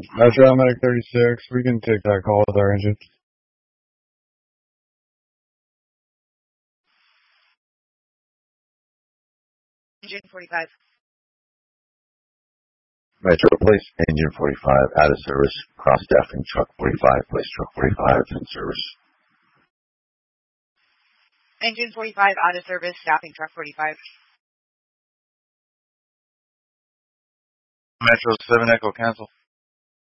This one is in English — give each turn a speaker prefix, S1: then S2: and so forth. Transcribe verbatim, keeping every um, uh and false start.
S1: Metro Medic thirty-six, we can take that call with our engine.
S2: Engine forty-five.
S3: Metro, place engine forty-five out of service. Cross staffing truck forty-five. Place truck forty-five in service.
S2: Engine forty-five out of service. Staffing truck forty-five.
S4: Metro seven Echo, cancel.